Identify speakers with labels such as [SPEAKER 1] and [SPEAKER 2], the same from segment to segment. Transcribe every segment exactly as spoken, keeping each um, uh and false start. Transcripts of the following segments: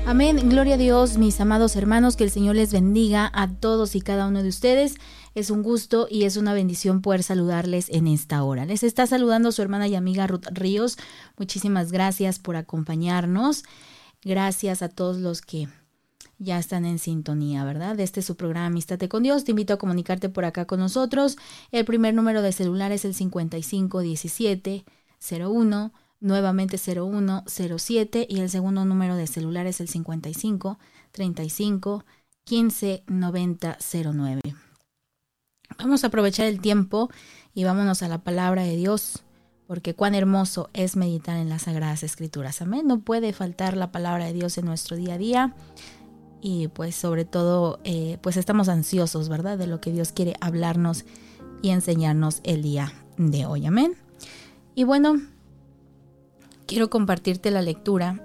[SPEAKER 1] Amén. Gloria a Dios, mis amados hermanos, que el Señor les bendiga a todos y cada uno de ustedes. Es un gusto y es una bendición poder saludarles en esta hora. Les está saludando su hermana y amiga Ruth Ríos. Muchísimas gracias por acompañarnos. Gracias a todos los que ya están en sintonía, ¿verdad? Este es su programa Amístate con Dios. Te invito a comunicarte por acá con nosotros. El primer número de celular es el cincuenta y cinco diecisiete cero uno. Nuevamente cero uno cero siete, y el segundo número de celular es el cincuenta y cinco treinta y cinco quince noventa cero nueve. Vamos a aprovechar el tiempo y vámonos a la palabra de Dios, porque cuán hermoso es meditar en las Sagradas Escrituras. Amén. No puede faltar la palabra de Dios en nuestro día a día, y pues sobre todo eh, pues estamos ansiosos, ¿verdad?, de lo que Dios quiere hablarnos y enseñarnos el día de hoy. Amén. Y bueno, quiero compartirte la lectura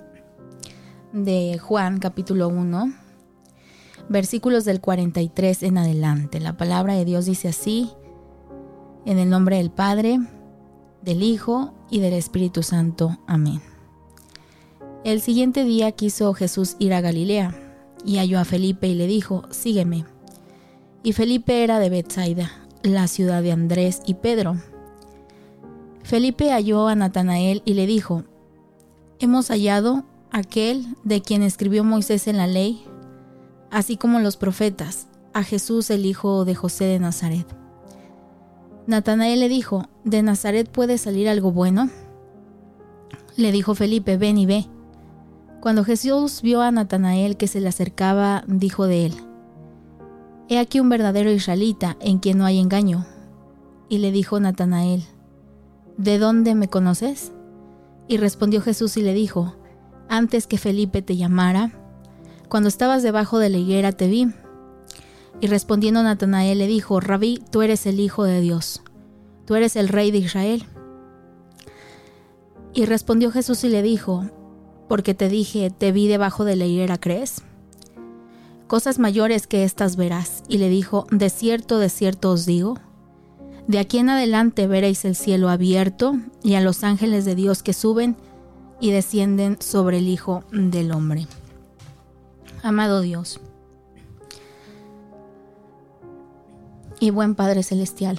[SPEAKER 1] de Juan capítulo uno, versículos del cuarenta y tres en adelante. La palabra de Dios dice así: en el nombre del Padre, del Hijo y del Espíritu Santo. Amén. El siguiente día quiso Jesús ir a Galilea, y halló a Felipe y le dijo: sígueme. Y Felipe era de Betsaida, la ciudad de Andrés y Pedro. Felipe halló a Natanael y le dijo: hemos hallado aquel de quien escribió Moisés en la ley, así como los profetas, a Jesús, el hijo de José de Nazaret. Natanael le dijo: ¿de Nazaret puede salir algo bueno? Le dijo Felipe: ven y ve. Cuando Jesús vio a Natanael que se le acercaba, dijo de él: he aquí un verdadero israelita en quien no hay engaño. Y le dijo Natanael: ¿de dónde me conoces? Y respondió Jesús y le dijo: antes que Felipe te llamara, cuando estabas debajo de la higuera te vi. Y respondiendo Natanael le dijo: Rabí, tú eres el Hijo de Dios, tú eres el Rey de Israel. Y respondió Jesús y le dijo: porque te dije, te vi debajo de la higuera, ¿crees? Cosas mayores que estas verás. Y le dijo: de cierto, de cierto os digo, de aquí en adelante veréis el cielo abierto y a los ángeles de Dios que suben y descienden sobre el Hijo del Hombre. Amado Dios y buen Padre Celestial,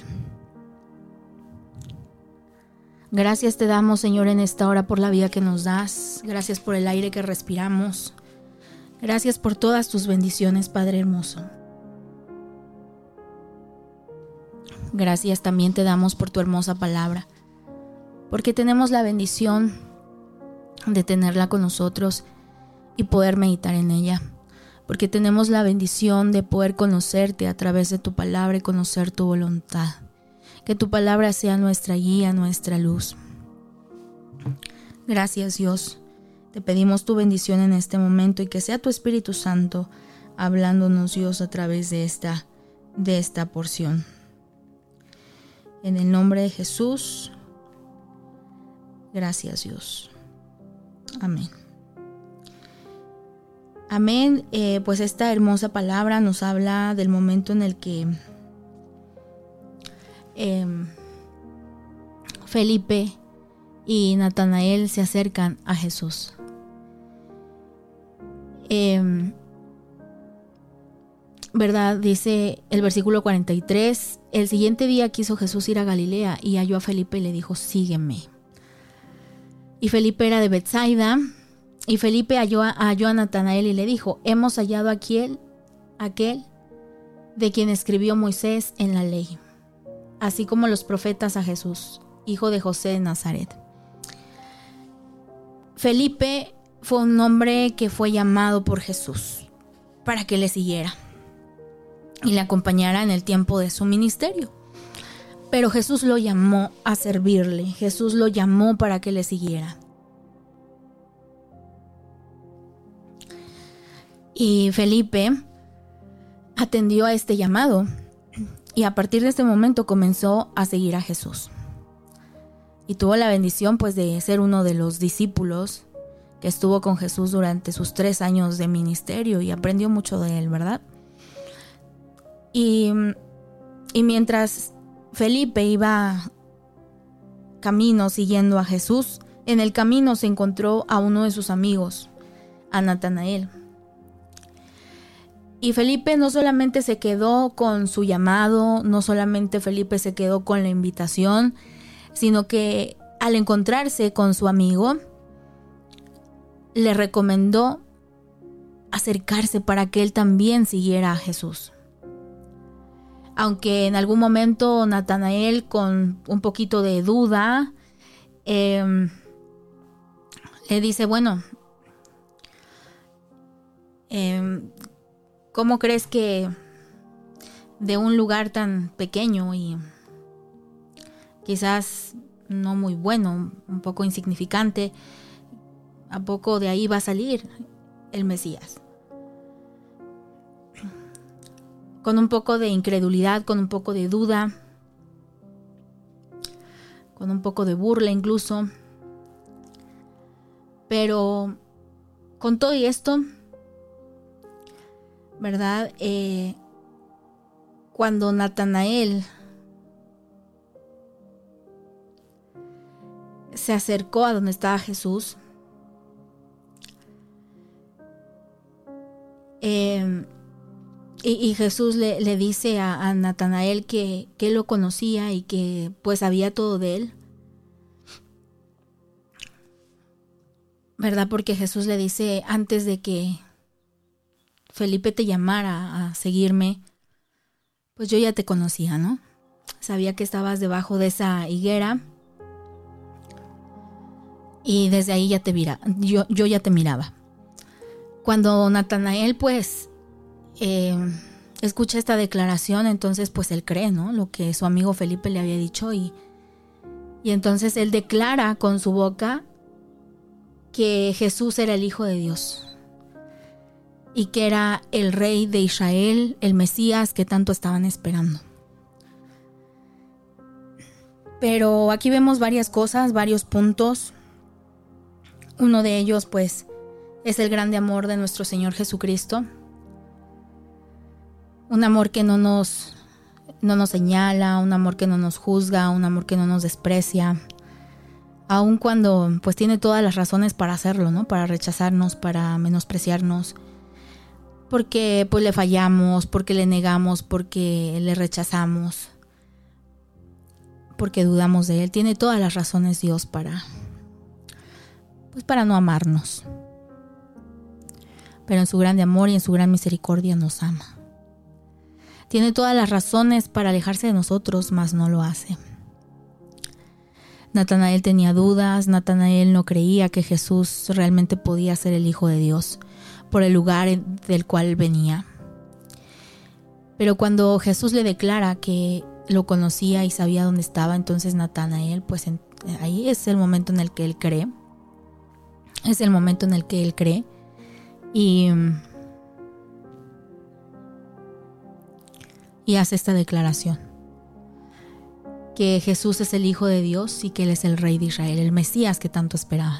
[SPEAKER 1] gracias te damos, Señor, en esta hora por la vida que nos das. Gracias por el aire que respiramos. Gracias por todas tus bendiciones, Padre hermoso. Gracias también te damos por tu hermosa palabra, porque tenemos la bendición de tenerla con nosotros y poder meditar en ella, porque tenemos la bendición de poder conocerte a través de tu palabra y conocer tu voluntad. Que tu palabra sea nuestra guía, nuestra luz. Gracias, Dios. Te pedimos tu bendición en este momento y que sea tu Espíritu Santo hablándonos, Dios, a través de esta, de esta porción. En el nombre de Jesús, gracias, Dios. Amén. Amén. Eh, pues esta hermosa palabra nos habla del momento en el que eh, Felipe y Natanael se acercan a Jesús. Eh, ¿Verdad? Dice el versículo cuarenta y tres: el siguiente día quiso Jesús ir a Galilea y halló a Felipe y le dijo: sígueme. Y Felipe era de Betsaida, y Felipe halló a, halló a Natanael y le dijo: hemos hallado aquí aquel, aquel de quien escribió Moisés en la ley, así como los profetas, a Jesús, hijo de José de Nazaret. Felipe fue un hombre que fue llamado por Jesús para que le siguiera y le acompañara en el tiempo de su ministerio. Pero Jesús lo llamó a servirle. Jesús lo llamó para que le siguiera. Y Felipe atendió a este llamado y a partir de este momento comenzó a seguir a Jesús. Y tuvo la bendición pues de ser uno de los discípulos que estuvo con Jesús durante sus tres años de ministerio y aprendió mucho de él, ¿verdad? Y, y mientras Felipe iba camino siguiendo a Jesús, en el camino se encontró a uno de sus amigos, a Natanael. Y Felipe no solamente se quedó con su llamado, no solamente Felipe se quedó con la invitación, sino que al encontrarse con su amigo, le recomendó acercarse para que él también siguiera a Jesús. Aunque en algún momento Natanael, con un poquito de duda, eh, le dice, bueno, eh, ¿cómo crees que de un lugar tan pequeño y quizás no muy bueno, un poco insignificante, a poco de ahí va a salir el Mesías? Con un poco de incredulidad, con un poco de duda, con un poco de burla incluso. Pero con todo y esto, ¿verdad? Eh, cuando Natanael se acercó a donde estaba Jesús, eh, y, y Jesús le, le dice a, a Natanael que, que él lo conocía y que pues sabía todo de él, ¿verdad? Porque Jesús le dice, antes de que Felipe te llamara a seguirme, pues yo ya te conocía, ¿no? Sabía que estabas debajo de esa higuera y desde ahí ya te mira, yo, yo ya te miraba. Cuando Natanael pues eh, escucha esta declaración, entonces pues él cree, ¿no? Lo que su amigo Felipe le había dicho y, y entonces él declara con su boca que Jesús era el Hijo de Dios y que era el Rey de Israel, el Mesías que tanto estaban esperando. Pero aquí vemos varias cosas, varios puntos. Uno de ellos pues es el grande amor de nuestro Señor Jesucristo. Un amor que no nos, no nos señala, un amor que no nos juzga, un amor que no nos desprecia. Aun cuando pues tiene todas las razones para hacerlo, ¿no? Para rechazarnos, para menospreciarnos. Porque pues le fallamos, porque le negamos, porque le rechazamos. Porque dudamos de él. Tiene todas las razones Dios para, pues para no amarnos. Pero en su grande amor y en su gran misericordia nos ama. Tiene todas las razones para alejarse de nosotros, mas no lo hace. Natanael tenía dudas, Natanael no creía que Jesús realmente podía ser el Hijo de Dios por el lugar del cual venía. Pero cuando Jesús le declara que lo conocía y sabía dónde estaba, entonces Natanael, pues en, ahí es el momento en el que él cree. Es el momento en el que él cree y, y hace esta declaración. Que Jesús es el Hijo de Dios y que Él es el Rey de Israel, el Mesías que tanto esperaban.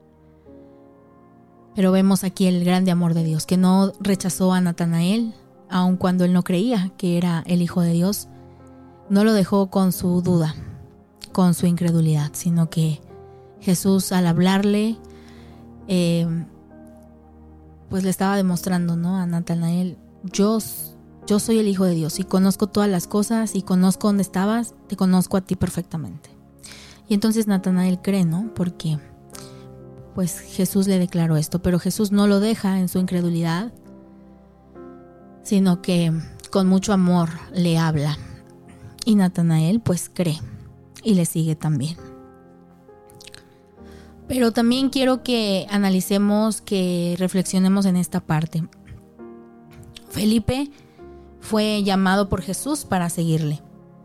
[SPEAKER 1] Pero vemos aquí el grande amor de Dios, que no rechazó a Natanael, aun cuando él no creía que era el Hijo de Dios. No lo dejó con su duda, con su incredulidad, sino que Jesús al hablarle, eh, pues le estaba demostrando, ¿no? A Natanael, yo Yo soy el Hijo de Dios y conozco todas las cosas y conozco dónde estabas, te conozco a ti perfectamente. Y entonces Natanael cree, ¿no? Porque pues Jesús le declaró esto, pero Jesús no lo deja en su incredulidad, sino que con mucho amor le habla. Y Natanael pues cree y le sigue también. Pero también quiero que analicemos, que reflexionemos en esta parte. Felipe fue llamado por Jesús para seguirle.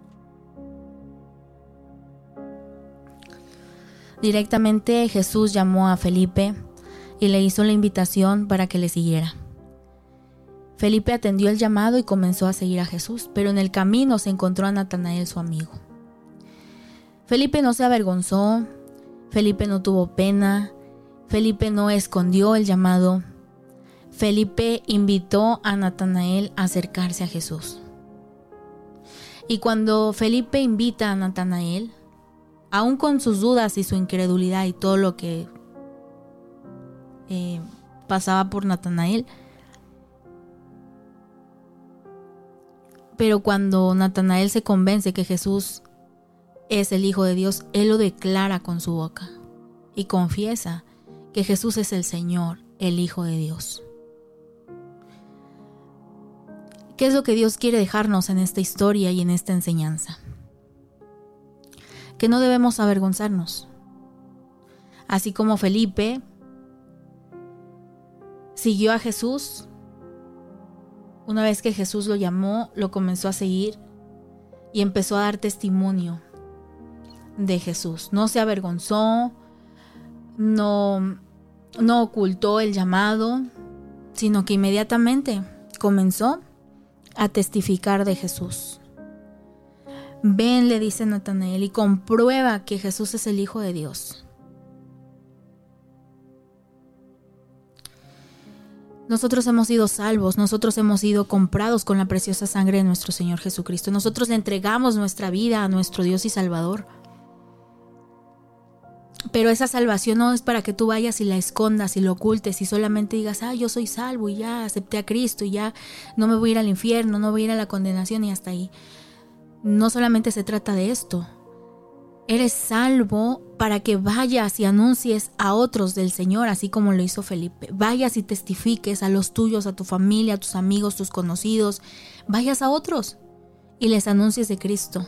[SPEAKER 1] Directamente Jesús llamó a Felipe y le hizo la invitación para que le siguiera. Felipe atendió el llamado y comenzó a seguir a Jesús, pero en el camino se encontró a Natanael, su amigo. Felipe no se avergonzó, Felipe no tuvo pena, Felipe no escondió el llamado. Felipe invitó a Natanael a acercarse a Jesús. Y cuando Felipe invita a Natanael, aún con sus dudas y su incredulidad y todo lo que eh, pasaba por Natanael. Pero cuando Natanael se convence que Jesús es el Hijo de Dios, él lo declara con su boca y confiesa que Jesús es el Señor, el Hijo de Dios. ¿Qué es lo que Dios quiere dejarnos en esta historia y en esta enseñanza? Que no debemos avergonzarnos. Así como Felipe siguió a Jesús, una vez que Jesús lo llamó, lo comenzó a seguir y empezó a dar testimonio de Jesús. No se avergonzó, no, no ocultó el llamado, sino que inmediatamente comenzó a testificar de Jesús. Ven, le dice Natanael, y comprueba que Jesús es el Hijo de Dios. Nosotros hemos sido salvos, nosotros hemos sido comprados con la preciosa sangre de nuestro Señor Jesucristo. Nosotros le entregamos nuestra vida a nuestro Dios y Salvador. Pero esa salvación no es para que tú vayas y la escondas y lo ocultes y solamente digas, ah, yo soy salvo y ya acepté a Cristo y ya no me voy a ir al infierno, no voy a ir a la condenación y hasta ahí. No solamente se trata de esto. Eres salvo para que vayas y anuncies a otros del Señor, así como lo hizo Felipe. Vayas y testifiques a los tuyos, a tu familia, a tus amigos, tus conocidos. Vayas a otros y les anuncies de Cristo.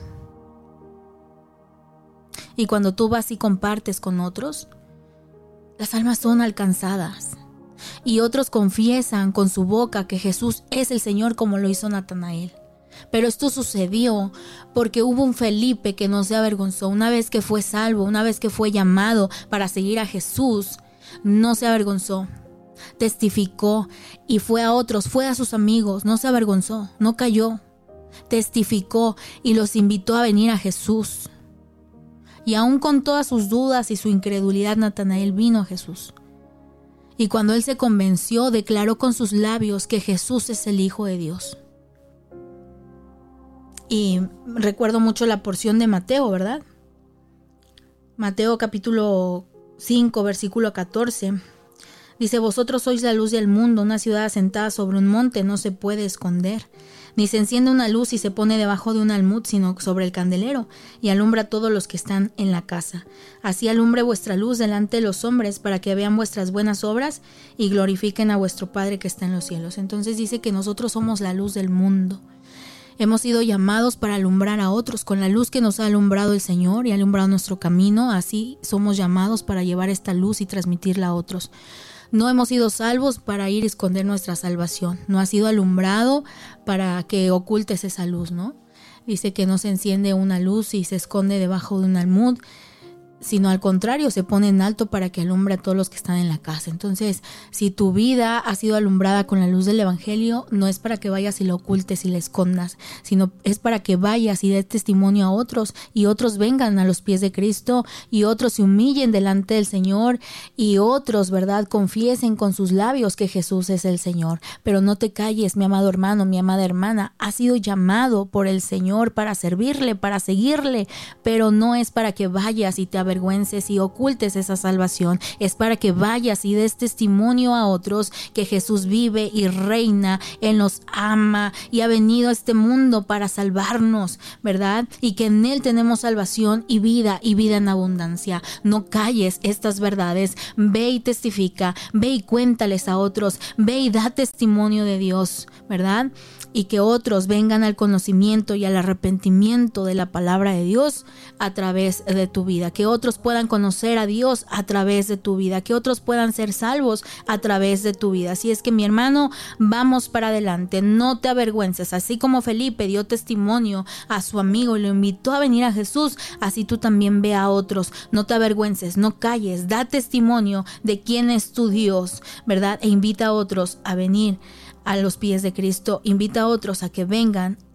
[SPEAKER 1] Y cuando tú vas y compartes con otros, las almas son alcanzadas. Y otros confiesan con su boca que Jesús es el Señor, como lo hizo Natanael. Pero esto sucedió porque hubo un Felipe que no se avergonzó. Una vez que fue salvo, una vez que fue llamado para seguir a Jesús, no se avergonzó. Testificó y fue a otros, fue a sus amigos, no se avergonzó, no cayó. Testificó y los invitó a venir a Jesús. Y aún con todas sus dudas y su incredulidad, Natanael vino a Jesús. Y cuando él se convenció, declaró con sus labios que Jesús es el Hijo de Dios. Y recuerdo mucho la porción de Mateo, ¿verdad? Mateo capítulo cinco, versículo catorce. Dice, vosotros sois la luz del mundo, una ciudad asentada sobre un monte no se puede esconder. Ni se enciende una luz y se pone debajo de un almud, sino sobre el candelero, y alumbra a todos los que están en la casa. Así alumbre vuestra luz delante de los hombres, para que vean vuestras buenas obras y glorifiquen a vuestro Padre que está en los cielos. Entonces dice que nosotros somos la luz del mundo. Hemos sido llamados para alumbrar a otros con la luz que nos ha alumbrado el Señor y ha alumbrado nuestro camino. Así somos llamados para llevar esta luz y transmitirla a otros. No hemos sido salvos para ir a esconder nuestra salvación. No ha sido alumbrado para que ocultes esa luz, ¿no? Dice que no se enciende una luz y se esconde debajo de un almud, sino al contrario, se pone en alto para que alumbre a todos los que están en la casa. Entonces, si tu vida ha sido alumbrada con la luz del Evangelio, no es para que vayas y la ocultes y la escondas, sino es para que vayas y des testimonio a otros, y otros vengan a los pies de Cristo, y otros se humillen delante del Señor, y otros, ¿verdad?, confiesen con sus labios que Jesús es el Señor. Pero no te calles, mi amado hermano, mi amada hermana, has sido llamado por el Señor para servirle, para seguirle, pero no es para que vayas y te avergüences y ocultes esa salvación. Es para que vayas y des testimonio a otros que Jesús vive y reina, Él nos ama y ha venido a este mundo para salvarnos, ¿verdad? Y que en Él tenemos salvación y vida y vida en abundancia. No calles estas verdades, ve y testifica, ve y cuéntales a otros, ve y da testimonio de Dios, ¿verdad? Y que otros vengan al conocimiento y al arrepentimiento de la palabra de Dios a través de tu vida, que otros puedan conocer a Dios a través de tu vida, que otros puedan ser salvos a través de tu vida. Así es que, mi hermano, vamos para adelante, no te avergüences. Así como Felipe dio testimonio a su amigo y lo invitó a venir a Jesús, así tú también ve a otros. No te avergüences, no calles, da testimonio de quién es tu Dios, ¿verdad? E invita a otros a venir a los pies de Cristo, invita a otros a que vengan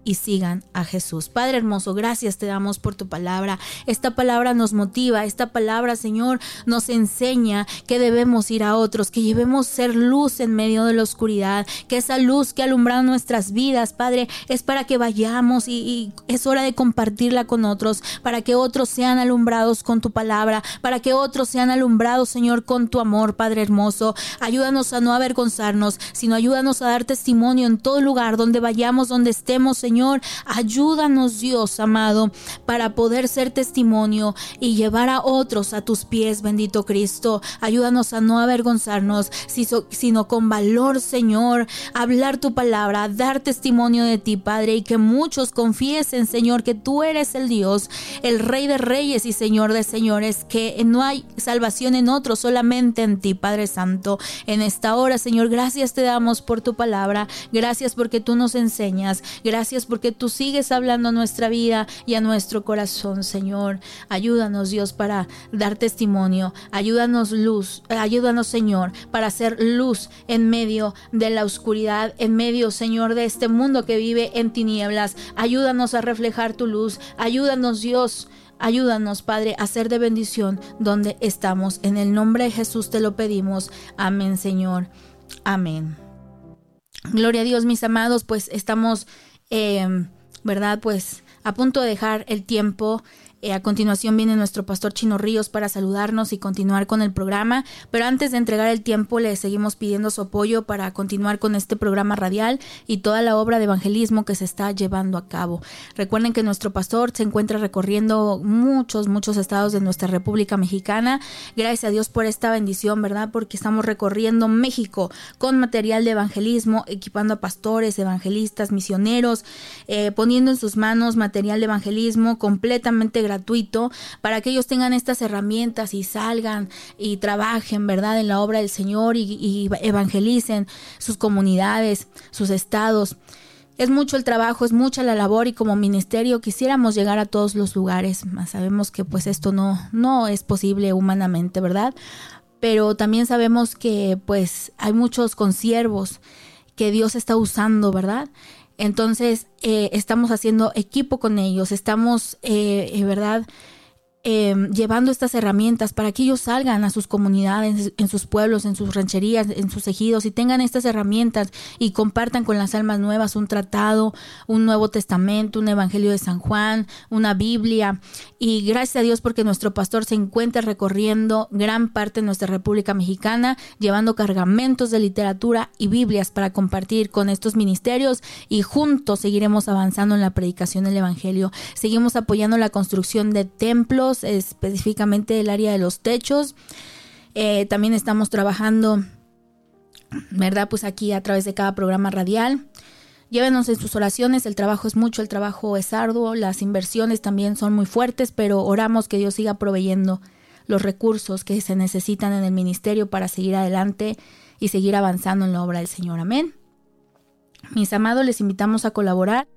[SPEAKER 1] y sigan a Jesús. Padre hermoso, gracias te damos por tu palabra. Esta palabra nos motiva, esta palabra, Señor, nos enseña que debemos ir a otros, que debemos ser luz en medio de la oscuridad, que esa luz que alumbra nuestras vidas, Padre, es para que vayamos y, y es hora de compartirla con otros, para que otros sean alumbrados con tu palabra, para que otros sean alumbrados, Señor, con tu amor, Padre hermoso. Ayúdanos a no avergonzarnos, sino ayúdanos a dar testimonio en todo lugar donde vayamos, donde estemos, Señor. Ayúdanos, Dios amado, para poder ser testimonio y llevar a otros a tus pies, bendito Cristo. Ayúdanos a no avergonzarnos, sino con valor, Señor, hablar tu palabra, dar testimonio de ti, Padre, y que muchos confiesen, Señor, que tú eres el Dios, el Rey de Reyes y Señor de Señores, que no hay salvación en otro, solamente en ti, Padre Santo. En esta hora, Señor, gracias te damos por tu palabra, gracias porque tú nos enseñas, gracias porque tú sigues hablando a nuestra vida y a nuestro corazón, Señor. Ayúdanos, Dios, para dar testimonio, ayúdanos, luz, ayúdanos, Señor, para hacer luz en medio de la oscuridad, en medio, Señor, de este mundo que vive en tinieblas. Ayúdanos a reflejar tu luz, ayúdanos, Dios. Ayúdanos, Padre, a ser de bendición donde estamos. En el nombre de Jesús te lo pedimos. Amén, Señor. Amén. Gloria a Dios, mis amados, pues estamos, eh, ¿verdad? Pues a punto de dejar el tiempo. Eh, a continuación viene nuestro pastor Chino Ríos para saludarnos y continuar con el programa, pero antes de entregar el tiempo le seguimos pidiendo su apoyo para continuar con este programa radial y toda la obra de evangelismo que se está llevando a cabo. Recuerden que nuestro pastor se encuentra recorriendo muchos, muchos estados de nuestra República Mexicana. Gracias a Dios por esta bendición, ¿verdad? Porque estamos recorriendo México con material de evangelismo, equipando a pastores, evangelistas, misioneros, eh, poniendo en sus manos material de evangelismo completamente gratuito para que ellos tengan estas herramientas y salgan y trabajen, ¿verdad?, en la obra del Señor y, y evangelicen sus comunidades, sus estados. Es mucho el trabajo, es mucha la labor y como ministerio quisiéramos llegar a todos los lugares, mas sabemos que pues esto no, no es posible humanamente, ¿verdad? Pero también sabemos que pues hay muchos consiervos que Dios está usando, ¿verdad? Entonces, eh, estamos haciendo equipo con ellos, estamos, eh, eh, ¿verdad?, eh, llevando estas herramientas para que ellos salgan a sus comunidades, en sus pueblos, en sus rancherías, en sus ejidos y tengan estas herramientas y compartan con las almas nuevas un tratado, un Nuevo Testamento, un Evangelio de San Juan, una Biblia. Y gracias a Dios porque nuestro pastor se encuentra recorriendo gran parte de nuestra República Mexicana, llevando cargamentos de literatura y Biblias para compartir con estos ministerios y juntos seguiremos avanzando en la predicación del Evangelio. Seguimos apoyando la construcción de templos, específicamente el área de los techos. Eh, también estamos trabajando, ¿verdad?, pues aquí a través de cada programa radial. Llévenos en sus oraciones, el trabajo es mucho, el trabajo es arduo, las inversiones también son muy fuertes, pero oramos que Dios siga proveyendo los recursos que se necesitan en el ministerio para seguir adelante y seguir avanzando en la obra del Señor. Amén. Mis amados, les invitamos a colaborar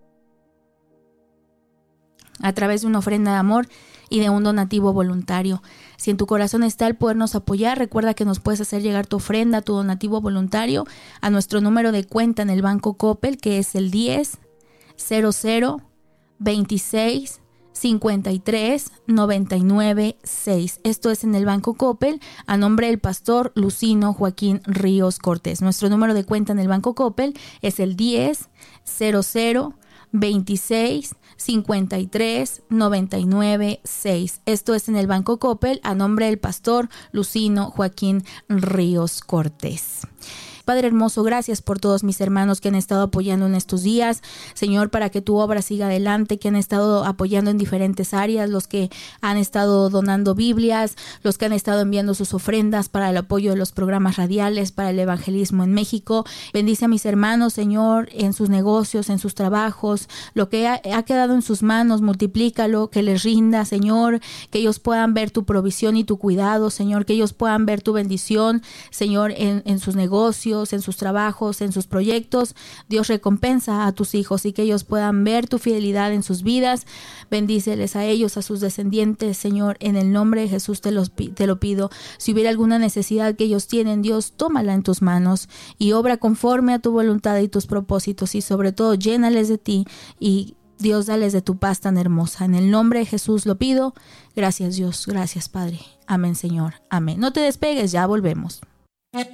[SPEAKER 1] a través de una ofrenda de amor y de un donativo voluntario. Si en tu corazón está el podernos apoyar, recuerda que nos puedes hacer llegar tu ofrenda, tu donativo voluntario a nuestro número de cuenta en el Banco Coppel, que es el diez cero cero veintiséis cincuenta y tres noventa y nueve seis. Esto es en el Banco Coppel a nombre del pastor Lucino Joaquín Ríos Cortés. Nuestro número de cuenta en el Banco Coppel es el diez cero cero veintiséis cincuenta y tres noventa y nueve seis. Esto es en el Banco Coppel a nombre del pastor Lucino Joaquín Ríos Cortés. Padre hermoso, gracias por todos mis hermanos que han estado apoyando en estos días, Señor, para que tu obra siga adelante, que han estado apoyando en diferentes áreas, los que han estado donando Biblias, los que han estado enviando sus ofrendas para el apoyo de los programas radiales, para el evangelismo en México. Bendice a mis hermanos, Señor, en sus negocios, en sus trabajos, lo que ha, ha quedado en sus manos, multiplícalo, que les rinda, Señor, que ellos puedan ver tu provisión y tu cuidado, Señor, que ellos puedan ver tu bendición, Señor, en, en sus negocios, estudios, en sus trabajos, en sus proyectos. Dios, recompensa a tus hijos y que ellos puedan ver tu fidelidad en sus vidas. Bendíceles a ellos, a sus descendientes, Señor, en el nombre de Jesús te, los, te lo pido. Si hubiera alguna necesidad que ellos tienen, Dios, tómala en tus manos y obra conforme a tu voluntad y tus propósitos, y sobre todo llénales de ti y Dios, dales de tu paz tan hermosa. En el nombre de Jesús lo pido. Gracias, Dios. Gracias, Padre. Amén, Señor. Amén. No te despegues, ya volvemos.